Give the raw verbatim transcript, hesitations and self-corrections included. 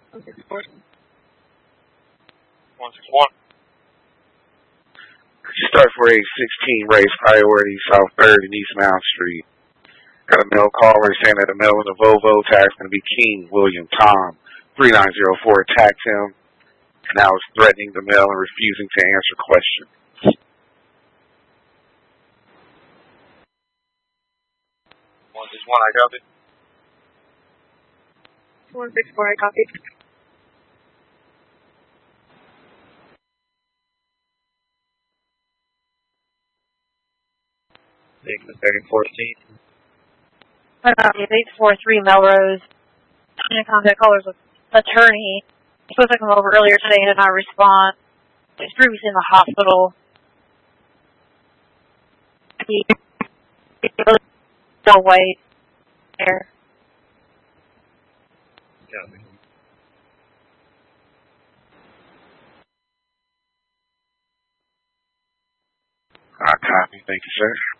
one six four. one six one. Start for a sixteen race, priority South third and East Mount Street. Got a mail caller saying that a mail in the Volvo tag's going to be King William Tom. three nine zero four attacked him and now is threatening the mail and refusing to answer questions. one six one, I got it. one six four, I copy. thirty fourteen. I copy. eight four three Melrose. Trying to contact caller's attorney. He was supposed to come over earlier today and did not respond. He's previously in the hospital. He really still wait there. Copy. Uh, copy. Thank you, sir.